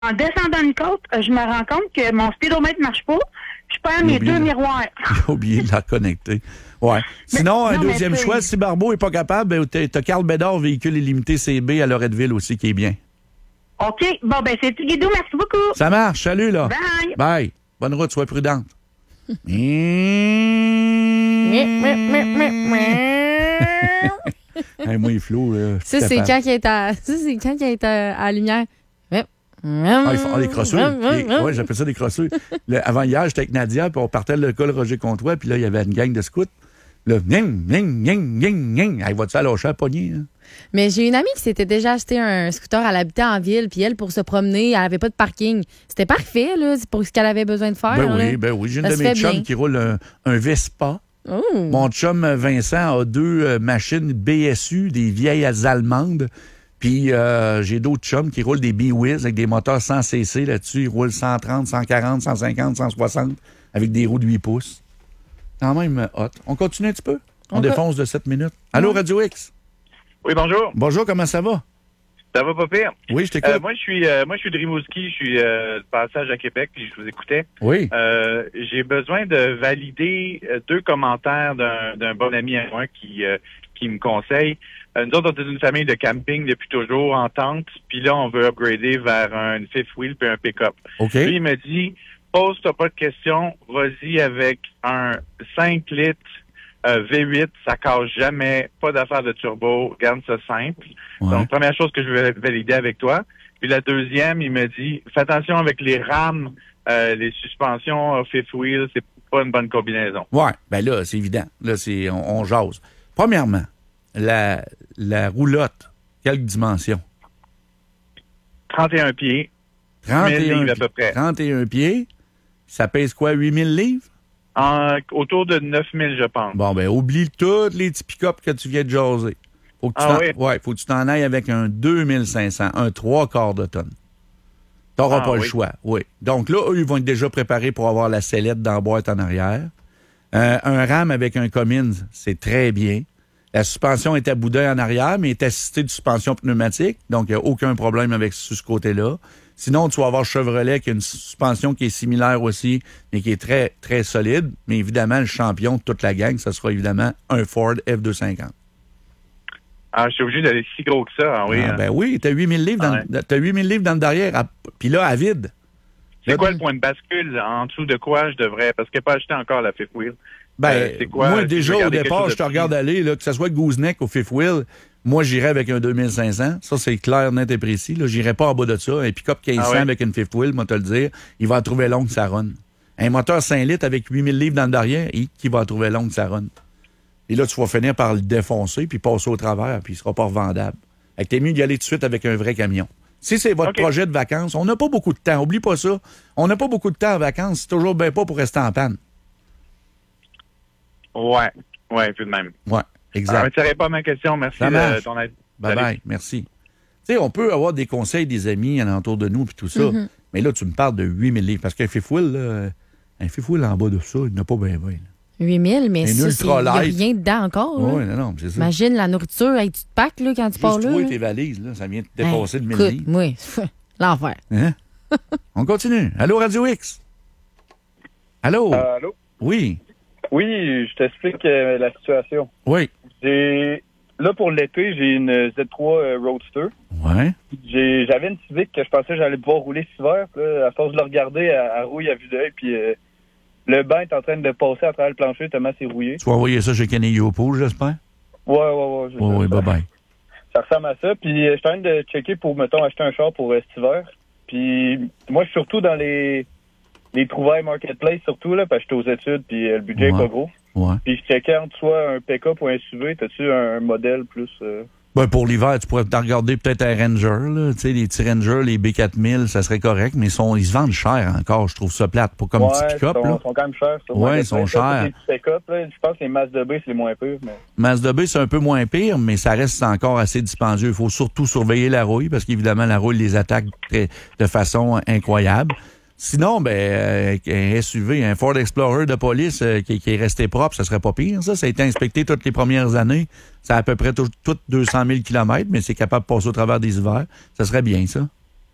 En descendant une côte, je me rends compte que mon speedomètre ne marche pas. Je perds mes deux miroirs. J'ai oublié de la reconnecter. Ouais. Sinon, un deuxième choix, si Barbeau n'est pas capable, ben, t'as Carl Bédard, véhicule illimité CB à Loretteville aussi, qui est bien. OK. Bon, ben, c'est tout, Guido. Merci beaucoup. Ça marche. Salut, là. Bye. Bye. Bonne route, sois prudente. Hey, moi, Flo, là. Ça, c'est quand il est à la lumière. Ils font des crosseurs. Oui, j'appelle ça des crosseurs. Avant hier, j'étais avec Nadia, puis on partait de l'école Roger Comtois, puis là, il y avait une gang de scouts. Là, elle va-tu aller au chat pogner? Hein? Mais j'ai une amie qui s'était déjà acheté un scooter, elle habitait en ville, puis elle, pour se promener, elle n'avait pas de parking. C'était parfait, là, pour ce qu'elle avait besoin de faire. Ben oui. J'ai une de mes chums qui roule un Vespa. Oh. Mon chum Vincent a 2 machines BSU, des vieilles allemandes. Puis j'ai d'autres chums qui roulent des B-Wiz avec des moteurs 100 cc là-dessus. Ils roulent 130, 140, 150, 160 avec des roues de 8 pouces. Quand même hot. On continue un petit peu? On défonce de 7 minutes. Allô, Radio X? Oui, bonjour. Bonjour, comment ça va? Ça va pas pire? Oui, je t'écoute. Moi, je suis de Rimouski. Je suis de passage à Québec, puis je vous écoutais. Oui. J'ai besoin de valider 2 commentaires d'un bon ami à moi qui me conseille. Nous autres, on est une famille de camping depuis toujours en tente, puis là, on veut upgrader vers un fifth wheel puis un pick-up. OK. Lui, il me dit, pose-toi pas de questions, vas-y avec un 5 litres V8, ça casse jamais, pas d'affaire de turbo, garde ça simple. Ouais. Donc, première chose que je vais valider avec toi. Puis la deuxième, il me dit, fais attention avec les rames, les suspensions fifth wheel, c'est pas une bonne combinaison. Ouais, ben là, c'est évident. Là, on jase. Premièrement, la roulotte, quelle dimension? 31 pieds. 31 livres à peu près. 31 pieds. Ça pèse quoi, 8000 livres? Autour de 9000, je pense. Bon, ben, oublie tous les petits pick-up que tu viens de jaser. Faut que tu t'en ailles avec un 2500, un 3/4 de tonne. T'auras pas le choix, oui. Donc là, eux, ils vont être déjà préparés pour avoir la sellette dans la boîte en arrière. Un RAM avec un Cummins, c'est très bien. La suspension est à boudin en arrière, mais est assistée de suspension pneumatique. Donc, il n'y a aucun problème avec ce côté-là. Sinon, tu vas avoir Chevrolet qui a une suspension qui est similaire aussi, mais qui est très, très solide. Mais évidemment, le champion de toute la gang, ce sera évidemment un Ford F250. Ah, je suis obligé d'aller si gros que ça, oui. Ben oui, t'as 8000 livres t'as 8000 livres dans le derrière, puis là, à vide. C'est quoi le point de bascule? En dessous de quoi je devrais? Parce qu'elle n'a pas acheté encore la fifth wheel. C'est quoi? Moi, déjà, au départ, je te regarde aller, là, que ce soit Gooseneck ou fifth wheel, moi, j'irais avec un 2500. Ça, c'est clair, net et précis. Là, j'irais pas en bas de ça. Un pick-up 1500 avec une fifth wheel, moi, te le dire, il va en trouver long que ça run. Un moteur 5 litres avec 8000 livres dans le derrière, qui va en trouver long que ça run. Et là, tu vas finir par le défoncer, puis passer au travers, puis il sera pas revendable. Fait que t'es mieux d'y aller tout de suite avec un vrai camion. Si c'est votre projet de vacances, on n'a pas beaucoup de temps. Oublie pas ça. On n'a pas beaucoup de temps en vacances. C'est toujours bien pas pour rester en panne. Ouais, tout de même. Ouais, exact. Je ne pas ma question. Merci de ton aide. Bye-bye, merci. Tu sais, on peut avoir des conseils des amis alentour de nous puis tout ça, mais là, tu me parles de 8000 livres. Parce qu'un fifth wheel, en bas de ça, il n'a pas bien. 8000, mais ça, il n'y a rien dedans encore. Oui, non, c'est ça. Imagine la nourriture, tu te packs là, quand tu pars là. Juste toi et tes valises, là, ça vient de dépasser de 1000 livres. Oui, l'enfer. Hein? On continue. Allô, Radio X? Allô? Allô? Oui. Oui, je t'explique la situation. Oui. Là, pour l'été, j'ai une Z3 Roadster. Ouais. J'avais une Civic que je pensais que j'allais pouvoir rouler cet hiver. Là, à force de le regarder, elle rouille à vue d'œil, puis le banc est en train de passer à travers le plancher tellement c'est rouillé. Tu vas envoyer ça chez Kenny Yopo, j'espère? Ouais. Oui, bye-bye. Ça ressemble à ça. Puis je suis en train de checker pour, mettons, acheter un char pour cet hiver. Puis moi, je suis surtout dans les trouvailles marketplace, surtout, là, parce que j'étais aux études, puis le budget est pas gros. Ouais. Puis je checkais entre soit un pick-up ou un SUV. T'as-tu un modèle plus... Ben, pour l'hiver, tu pourrais t'en regarder peut-être un Ranger, là. Tu sais, les petits Rangers, les B4000, ça serait correct, mais ils se vendent cher encore. Je trouve ça plate. Pas comme petit pick-up, là. Ils sont quand même chers, ça. Ouais, ils sont chers. Les petits pick-up, là, je pense que les Mazda B, c'est les moins pires, mais... Mazda B, c'est un peu moins pire, mais ça reste encore assez dispendieux. Il faut surtout surveiller la rouille, parce qu'évidemment, la rouille les attaque de façon incroyable. Sinon, un SUV, un Ford Explorer de police qui est resté propre, ça serait pas pire, ça. Ça a été inspecté toutes les premières années. Ça a à peu près toutes 200 000 km, mais c'est capable de passer au travers des hivers. Ça serait bien, ça.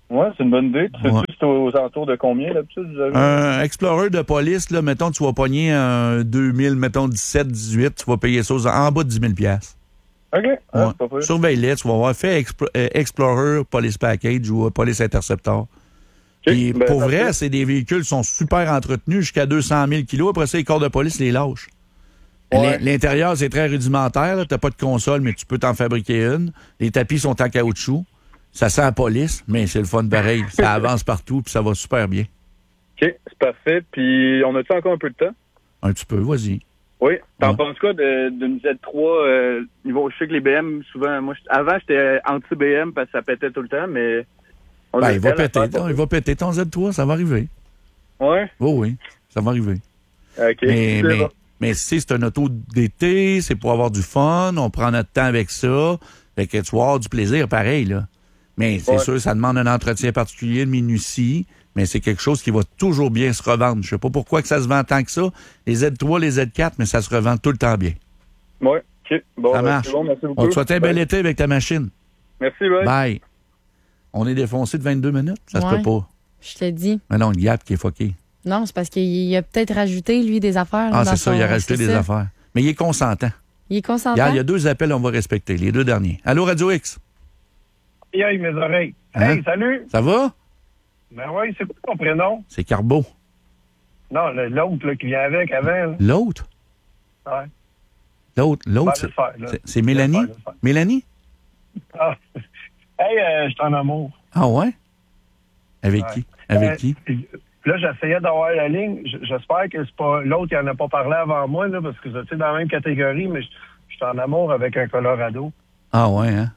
Ouais, c'est une bonne idée. Tu sais, Ouais. c'est aux alentours de combien, d'habitude, vous avez? Un Explorer de police, là, mettons, tu vas pogner un 2000, mettons 17, 18, tu vas payer ça en bas de 10 000 $. OK. Ouais. C'est pas pire. Surveille-les, tu vas voir. Fais Explorer Police Package ou Police Interceptor. Puis, Ben, pour parfait. vrai, c'est des véhicules qui sont super entretenus jusqu'à 200 000 kilos. Après ça, les corps de police les lâchent. Ouais. L'intérieur, c'est très rudimentaire. Tu n'as pas de console, mais tu peux t'en fabriquer une. Les tapis sont en caoutchouc. Ça sent la police, mais c'est le fun pareil. Ça avance partout, puis ça va super bien. OK, c'est parfait. Puis, on a-tu encore un peu de temps? Un petit peu, vas-y. Oui. T'en Ouais. penses quoi d'une Z3 niveau? Je sais que les BM, souvent, moi, avant, j'étais anti-BM parce que ça pétait tout le temps, mais... Ben, il va péter ton Z3, ça va arriver. Ouais? Oh oui, ça va arriver. OK. Mais, C'est mais, bon. mais si c'est un auto d'été, c'est pour avoir du fun, on prend notre temps avec ça. Fait que tu vas avoir du plaisir pareil, là. Mais c'est Ouais. sûr, ça demande un entretien particulier de minutie, mais c'est quelque chose qui va toujours bien se revendre. Je sais pas pourquoi que ça se vend tant que ça. Les Z3, les Z4, mais ça se revend tout le temps bien. Ouais, OK. Bon, Ça ben, marche. c'est bon, merci beaucoup. On te souhaite un bel été avec ta machine. Merci, bye. Bye. On est défoncé de 22 minutes? Ça se Ouais. peut pas. Je te dis. Mais non, le gap qui est fucké. Non, c'est parce qu'il a peut-être rajouté, lui, des affaires. là, Ah, dans c'est ça, il a son- rajouté c'est des ça. affaires. Mais il est consentant. Il est consentant. Regarde, il y a 2 appels, on va respecter. Les 2 derniers. Allô, Radio X? Aïe, mes oreilles. Hein? Hey, salut! Ça va? Ben oui, c'est quoi ton prénom? C'est Carbo. Non, l'autre là, qui vient avec avant. Là. L'autre? Ouais. L'autre, Ben, c'est- laisse faire, là. c'est Mélanie? Laisse faire. Mélanie? Ah. Hey, je suis en amour. Ah ouais? Avec Ouais. qui? Avec qui? Là, j'essayais d'avoir la ligne. J'espère que c'est pas l'autre qui en a pas parlé avant moi, là, parce que vous étiez dans la même catégorie, mais je suis en amour avec un Colorado. Ah ouais, hein?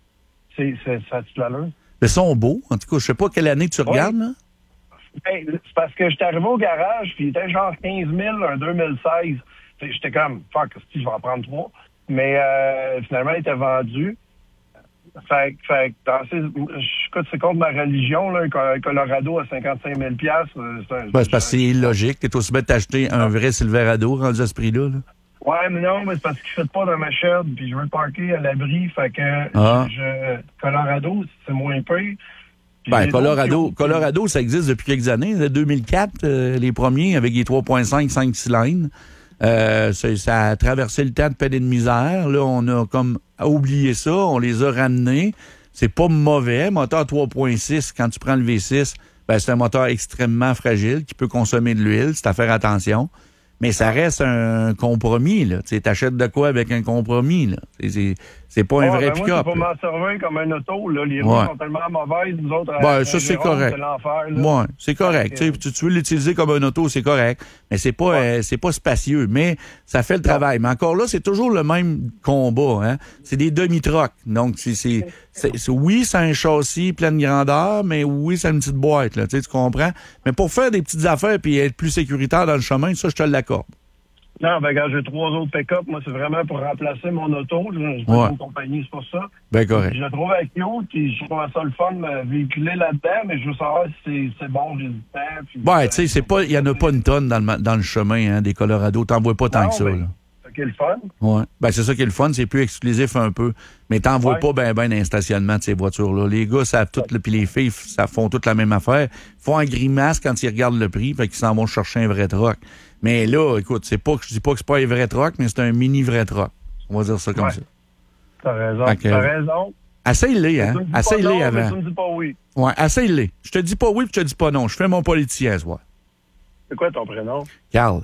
Ça te l'allure? Ils sont beaux. En tout cas, je sais pas quelle année tu regardes, là. Hey, c'est parce que j'étais arrivé au garage, puis il était genre 15 000, un 2016. Fait que j'étais comme, fuck, si je vais en prendre 3. Mais finalement, il était vendu. Fait que c'est contre ma religion, là, un Colorado à 55 000 Ben, c'est parce que c'est illogique. T'es aussi bête d'acheter un vrai Silverado rendu à ce prix-là. Là. Ouais, mais non, mais c'est parce qu'il ne fait pas dans ma shed, puis je veux le parker à l'abri. Fait que Colorado, c'est moins peur. Ben, Colorado, ça existe depuis quelques années. 2004, les premiers avec les 3.5, 5 cylindres. Ça a traversé le temps de peine et de misère. Là, on a comme oublié ça. On les a ramenés. C'est pas mauvais. Moteur 3.6, quand tu prends le V6, ben, c'est un moteur extrêmement fragile qui peut consommer de l'huile. C'est à faire attention. Mais ça reste un compromis, là. Tu t'achètes de quoi avec un compromis, là. C'est pas un vrai pick-up. Moi, c'est pas m'en servir comme un auto, là. Les roues sont tellement mauvaises, nous autres. Ben, ça, c'est correct. C'est l'enfer, là. Ouais, c'est correct. Tu veux l'utiliser comme un auto, c'est correct. Mais c'est pas spacieux. Mais ça fait le travail. Mais encore là, c'est toujours le même combat, hein. C'est des demi-trocs. Donc, oui, c'est un châssis pleine grandeur, mais oui, c'est une petite boîte, là. Tu comprends? Mais pour faire des petites affaires puis être plus sécuritaire dans le chemin, ça, je te l'accorde. Non, ben, quand j'ai 3 autres pick-up, moi, c'est vraiment pour remplacer mon auto. Je pas une compagnie, c'est pour ça. Ben, correct. Je le trouve avec cute, puis je trouve ça le fun de me véhiculer là-dedans, mais je veux savoir si c'est bon, résistant. Ouais, tu sais, il y en a pas une tonne dans le chemin, hein, des Colorado. T'en vois pas tant que ça, là. C'est ça qui est le fun. Ouais. Ben, c'est ça qui est le fun, c'est plus exclusif un peu. Mais t'en vois pas ben dans les stationnements de ces voitures-là. Les gars savent tout, puis les filles, ça font toute la même affaire. Ils font un grimace quand ils regardent le prix, fait qu'ils s'en vont chercher un vrai truck. Mais là, écoute, je dis pas que c'est pas un vrai truck, mais c'est un mini vrai truck. On va dire ça comme ça. T'as raison. Essaye-les, hein. Essaye-les avant. Mais tu me dis pas oui. Ouais, essaye-les. Je te dis pas oui, puis je te dis pas non. Je fais mon politicien, ce soir. C'est quoi ton prénom? Carl.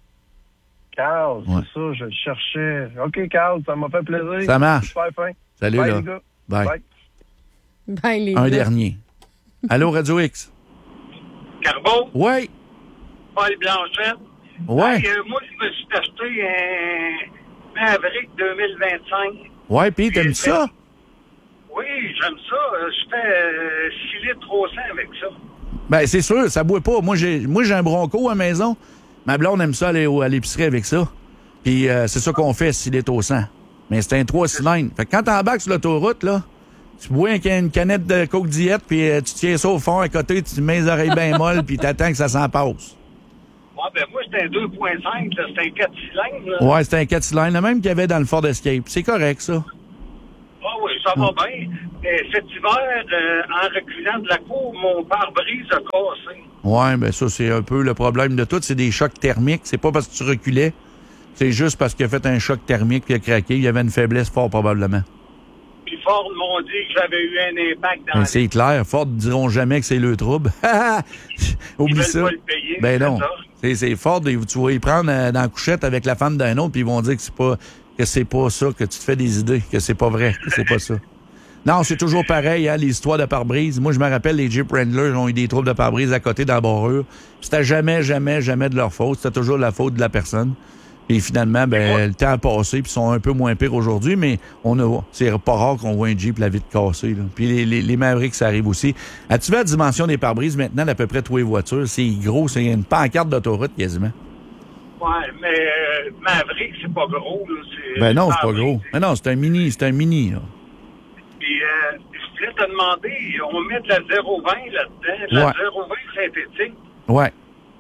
Carl, c'est ça, je le cherchais. OK, Carl, ça m'a fait plaisir. Ça marche. Super fin. Salut, bye, là. les gars. Bye. Bye, les Un gars. dernier. Allô, Radio X? Carbon? Oui. Paul Blanchette? Ouais. Hey, moi, je me suis acheté un Maverick 2025. Ouais, puis t'aimes ça? Oui, j'aime ça. Je fais 6 litres 300 avec ça. Ben, c'est sûr, ça boit pas. Moi, j'ai un Bronco à la maison. Ma blonde aime ça aller à l'épicerie avec ça. Puis c'est ça qu'on fait, 6 litres au 100. Mais c'est un 3 cylindres. Fait que quand t'embarques sur l'autoroute, là, tu bois une canette de Coke Diet, puis tu tiens ça au fond à côté, tu te mets les oreilles bien molles, puis t'attends que ça s'en passe. Ouais, ben moi, c'est un 2.5, là, c'est un 4 cylindres. Là. Ouais, c'est un 4 cylindres, le même qu'il y avait dans le Ford Escape. C'est correct, ça. Ah oui, ça va bien. Mais cet hiver, en reculant de la cour, mon pare-brise a cassé. Ouais, ben ça, c'est un peu le problème de tout. C'est des chocs thermiques. C'est pas parce que tu reculais. C'est juste parce qu'il a fait un choc thermique puis il a craqué. Il y avait une faiblesse fort probablement. Puis Ford m'ont dit que j'avais eu un impact dans c'est clair. Ford ne diront jamais que c'est le trouble. Oublie ils veulent ça. pas le payer, Ben non. Ça. C'est Ford. Tu vas y prendre dans la couchette avec la femme d'un autre puis ils vont dire que c'est pas ça, que tu te fais des idées, que c'est pas vrai, que c'est pas ça. Non, c'est toujours pareil, hein, les histoires de pare-brise. Moi, je me rappelle, les Jeep Wrangler ont eu des troubles de pare-brise à côté dans la barrure. C'était jamais de leur faute. C'était toujours la faute de la personne. Et finalement, le temps a passé, puis ils sont un peu moins pires aujourd'hui, mais c'est pas rare qu'on voit un Jeep la vitre cassée. Là. Puis les Mavericks, ça arrive aussi. As-tu vu la dimension des pare-brises maintenant d'à peu près tous les voitures? C'est gros, c'est une pancarte d'autoroute quasiment. Ouais, mais Maverick, c'est pas gros. Là. Non, c'est pas gros. Mais non, c'est un mini, là. Puis, je voulais te demander, on met de la 0,20 là-dedans, de la 0,20 synthétique. Ouais.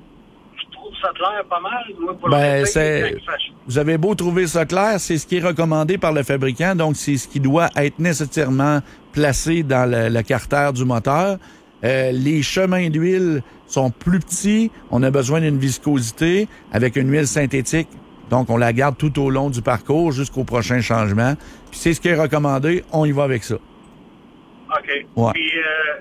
Je trouve ça clair pas mal, moi, pour le vous avez beau trouver ça clair, c'est ce qui est recommandé par le fabricant, donc c'est ce qui doit être nécessairement placé dans le carter du moteur. Les chemins d'huile sont plus petits, on a besoin d'une viscosité avec une huile synthétique. Donc, on la garde tout au long du parcours jusqu'au prochain changement. Puis, c'est ce qui est recommandé. On y va avec ça. OK. Ouais. Puis,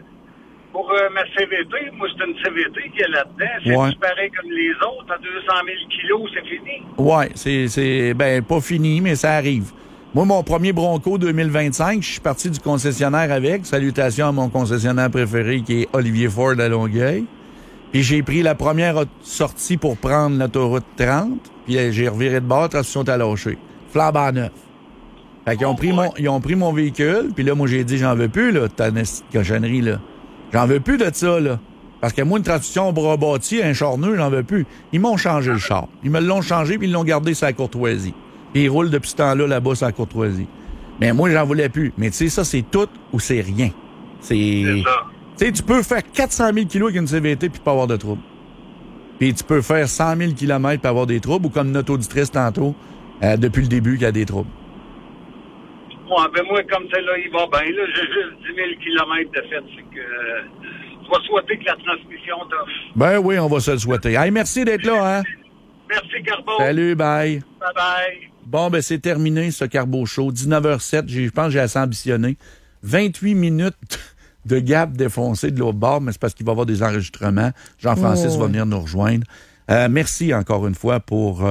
pour ma CVT, moi, c'est une CVT qui est là-dedans. C'est pareil comme les autres. À 200 000 kilos, c'est fini? Oui, c'est pas fini, mais ça arrive. Moi, mon premier Bronco 2025, je suis parti du concessionnaire avec. Salutations à mon concessionnaire préféré qui est Olivier Ford à Longueuil. Puis j'ai pris la première sortie pour prendre l'autoroute 30. Puis j'ai reviré de bord, transition à lâcher. Flambant neuf. Fait qu'ils ont pris mon véhicule. Puis là, moi, j'ai dit, j'en veux plus, là, ta cochonnerie, là. J'en veux plus de ça, là. Parce que moi, une transition bras bâti, un charneux, j'en veux plus. Ils m'ont changé le char. Ils me l'ont changé, puis ils l'ont gardé sur la Courtoisie. Puis ils roulent depuis ce temps-là, là-bas, sur la Courtoisie. Mais moi, j'en voulais plus. Mais tu sais, ça, c'est tout ou c'est rien. C'est ça. Tu sais, tu peux faire 400 000 kilos avec une CVT puis pas avoir de troubles. Puis tu peux faire 100 000 km puis avoir des troubles, ou comme notre auditrice tantôt, depuis le début, qu'il y a des troubles. Ouais, ben moi, comme celle-là, il va bien. Là, j'ai juste 10 000 km de fait. C'est que je vais souhaiter que la transmission t'offre. Ben oui, on va se le souhaiter. Hey, merci d'être là, hein? Merci, Carbo. Salut, bye. Bye-bye. Bon, ben c'est terminé, ce Carbo Show. 19h07, je pense que j'ai assez ambitionné. 28 minutes de gap défoncé de l'autre bord, mais c'est parce qu'il va y avoir des enregistrements. Jean-Francis va venir nous rejoindre. Merci encore une fois pour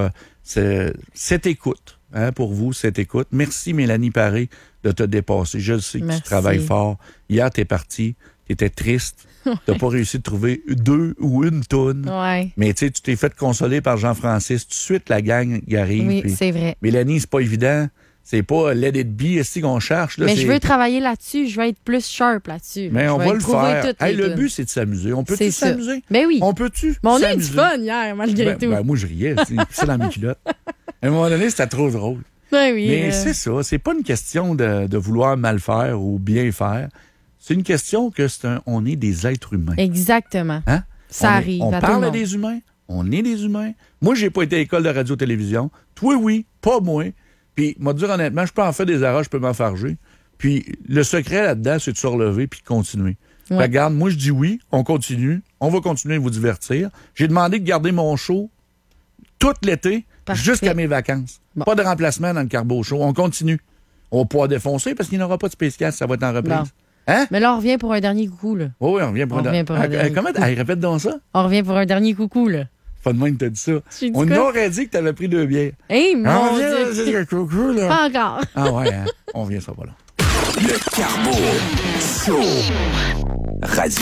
cette écoute, hein, pour vous, cette écoute. Merci, Mélanie Paré, de te dépasser. Je sais que tu travailles fort. Hier, t'es parti, t'étais triste. T'as pas réussi de trouver 2 ou 1 toune. Ouais. Mais tu sais, tu t'es fait consoler par Jean-Francis. Tout de suite, la gang y arrive. Oui, c'est vrai. Mélanie, c'est pas évident. C'est pas let it be ici qu'on cherche. Là, mais je veux travailler là-dessus. Je veux être plus sharp là-dessus. Mais on va le faire. Hey, le but, c'est de s'amuser. On peut-tu s'amuser? Ben oui. On peut-tu mais on a eu du fun hier, malgré tout. Ben, moi, je riais. C'est dans mes culottes. À un moment donné, c'était trop drôle. Ben oui. Mais c'est ça. C'est pas une question de vouloir mal faire ou bien faire. C'est une question que on est des êtres humains. Exactement. Hein? Ça arrive. On parle à des humains. On est des humains. Moi, j'ai pas été à l'école de radio-télévision. Toi, oui. Pas moi. Puis, moi, dire honnêtement, je peux en faire des erreurs, je peux m'enfarger. Puis, le secret là-dedans, c'est de se relever puis de continuer. Ouais. Regarde, moi, je dis oui, on continue. On va continuer de vous divertir. J'ai demandé de garder mon show tout l'été jusqu'à mes vacances. Bon. Pas de remplacement dans le Carbo Show. On continue. On va pouvoir défoncer parce qu'il n'y aura pas de spécial, ça va être en reprise. Bon. Hein? Mais là, on revient pour un dernier coucou, là. Oui, on revient pour un dernier coucou. Comment? Répète donc ça. On revient pour un dernier coucou, là. Pas de moi qui t'a dit ça. On aurait dit que t'avais pris 2 bières. Hey, mon Dieu! Coucou, là. Pas encore. Ah ouais, hein? On vient ça, voilà. Le Carbo Show. Radio.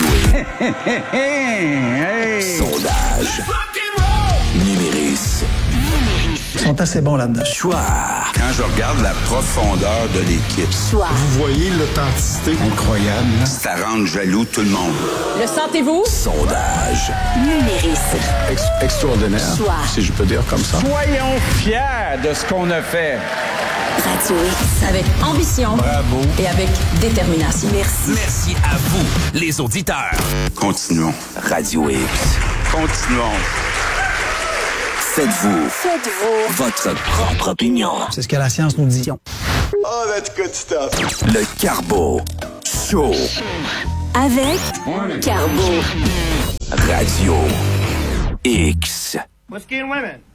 Sondage. Numéris. Ils sont assez bons là-dedans. Choix. Quand je regarde la profondeur de l'équipe. Choix. Vous voyez l'authenticité incroyable. Hein? Ça rend jaloux tout le monde. Le sentez-vous? Sondage. Numéris. Extraordinaire. Choix. Si je peux dire comme ça. Soyons fiers de ce qu'on a fait. Radio X. Avec ambition. Bravo. Et avec détermination. Merci. Merci à vous, les auditeurs. Continuons. Radio X. Continuons. Faites-vous votre propre opinion. C'est ce que la science nous dit. Oh, that's good stuff. Le Carbo Show. Avec Carbo. Radio X. Whiskey and women.